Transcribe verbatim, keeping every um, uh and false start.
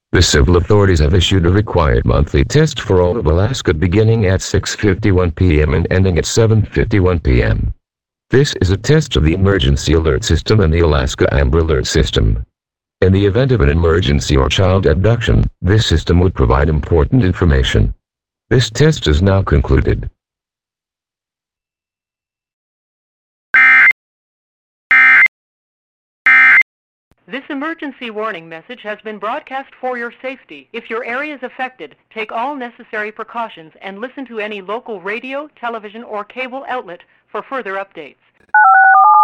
The civil authorities have issued a required monthly test for all of Alaska beginning at six fifty-one p m and ending at seven fifty-one p m This is a test of the Emergency Alert System and the Alaska Amber Alert System. In the event of an emergency or child abduction, this system would provide important information. This test is now concluded. This emergency warning message has been broadcast for your safety. If your area is affected, take all necessary precautions and listen to any local radio, television, or cable outlet for further updates.